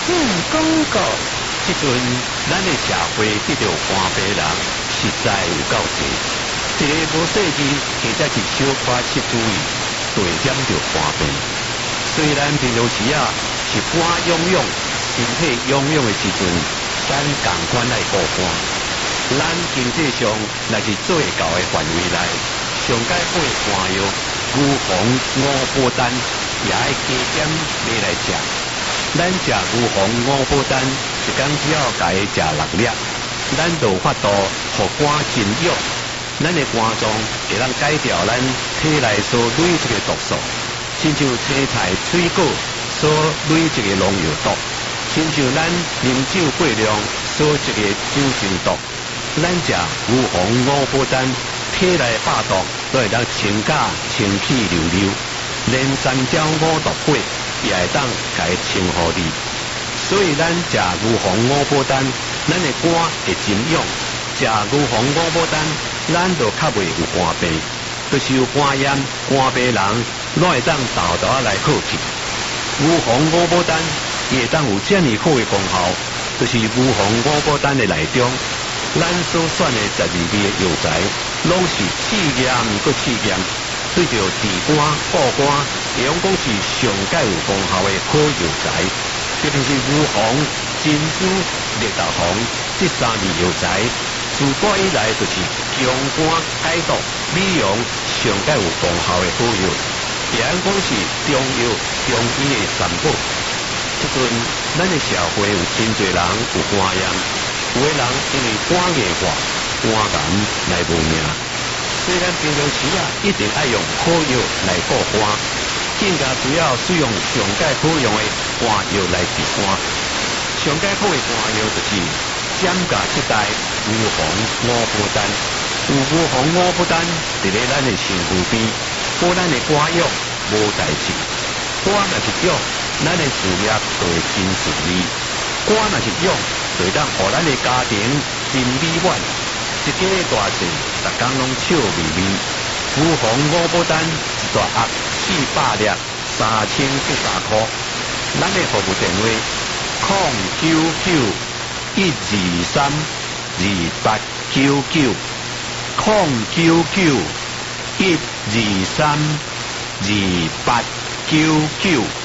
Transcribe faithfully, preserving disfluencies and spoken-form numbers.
嗯，广告。 即阵咱的社会得到官白人实在有够济，一个无细字或者是小可七主意，就会染着官白。虽然平常时啊是官涌涌、身体涌涌的时阵，咱共款来过官。咱经济上若是做会到的范围内，上该配官药、牛黄、五宝丹，也爱加点买来食。咱食牛黄、五宝丹，一工只要家己食六粒，咱就有法度互肝真养。咱的肝脏会当改掉咱体内所累积的毒素，亲像青菜、水果所累积的农药毒，亲像咱啉酒过量所积的酒精毒。咱食牛黄、五宝丹，体内百毒都会当清假清气流流，连三焦五毒火也会当家清互你。所以咱食牛黄、五宝丹，咱的肝会真养；食牛黄、五宝丹，咱就较袂有肝病，就是有肝炎、肝病人，拢会当豆豆仔来靠去。牛黄、五宝丹也会当有这么好的功效，就是牛黄、五宝丹的内中。咱所选的十二味的药材，拢是试验搁试验，对着治肝、补肝，会用讲是上界有功效的好药材。特别是牛黄、珍珠、绿豆黄这三味药材，自古以来就是强肝解毒、美容上界有功效的好药，也按讲是中药、中医的三宝。即阵咱的社会有真侪人有肝炎。有的人因为肝硬化、肝癌来无命，虽然平常时啊一定爱用好药来顾肝，更加主要使用上界好用的肝药来治肝。上界好的肝药就是giảm价这代牛黄、五宝丹。有牛黄、五宝丹伫咧咱的身躯边，保咱的肝药无代志。肝若是弱，咱的事业就会真顺利；肝若是弱，就当互咱的家庭真美满，一家大细，逐工拢笑眯眯。牛黄、五宝丹一大盒四百粒，三千七十块。咱的服务电话：零九九一二三二八九九，零九九一二三二八九九。